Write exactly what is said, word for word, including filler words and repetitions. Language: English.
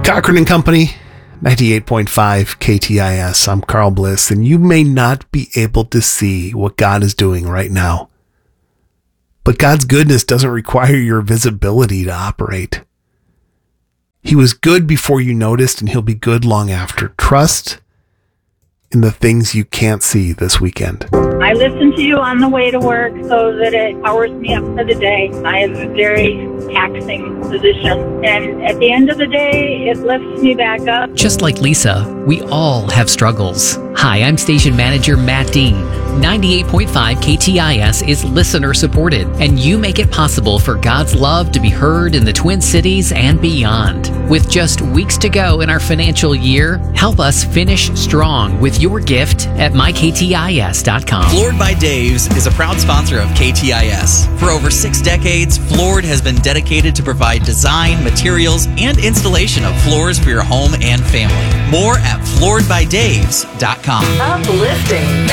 Cochran and Company, ninety-eight point five K T I S. I'm Carl Bliss, and you may not be able to see what God is doing right now. But God's goodness doesn't require your visibility to operate. He was good before you noticed, and he'll be good long after. Trust in the things you can't see this weekend. I listen to you on the way to work so that it powers me up for the day. I have a very taxing position, and at the end of the day, it lifts me back up. Just like Lisa, we all have struggles. Hi, I'm station manager Matt Dean. ninety-eight point five K T I S is listener supported, and you make it possible for God's love to be heard in the Twin Cities and beyond. With just weeks to go in our financial year, help us finish strong with your gift at my k t i s dot com. Floored by Dave's is a proud sponsor of K T I S. For over six decades, Floored has been dedicated to provide design, materials, and installation of floors for your home and family. More at floored by daves dot com. Uplifting.